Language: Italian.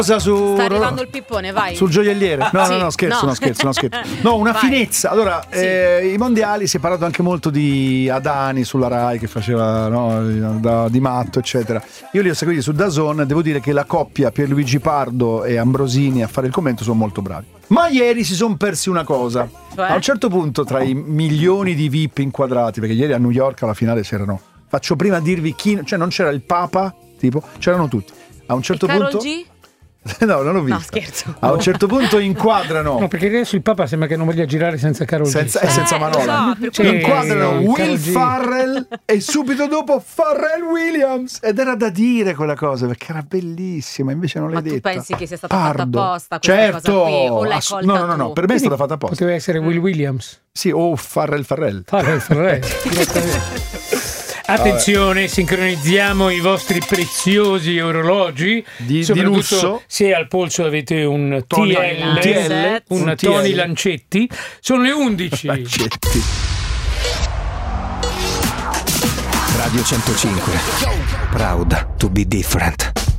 Sta arrivando il pippone, vai. Sul gioielliere. No, scherzo. No, una Vai. finezza. Allora, i mondiali si è parlato anche molto di Adani sulla Rai che faceva di matto, eccetera. Io li ho seguiti su DAZN, devo dire che la coppia Pierluigi Pardo e Ambrosini a fare il commento sono molto bravi. Ma ieri si sono persi una cosa. Cioè? A un certo punto, tra i milioni di VIP inquadrati, perché ieri a New York alla finale c'erano, faccio prima dirvi chi, cioè non c'era il Papa, tipo, c'erano tutti. A un certo punto G? No, non l'ho visto. No, scherzo. A un certo punto inquadrano. No, perché adesso il Papa sembra che non voglia girare senza Karol G. Senza Manola. so, Inquadrano Will Karol G. Farrell e subito dopo Pharrell Williams. Ed era da dire quella cosa perché era bellissima. Invece non l'hai Ma tu detta. pensi che sia stata Pardo. fatta apposta questa Certo. cosa qui? O l'hai colta No, tu? per me è stata fatta apposta. Poteva essere Will Williams. Sì, o Farrell. Attenzione, sincronizziamo i vostri preziosi orologi di soprattutto lusso. se al polso avete un Tony TL, un Tony Lancetti. Sono le 11. Lancetti. Radio 105. Proud to be different.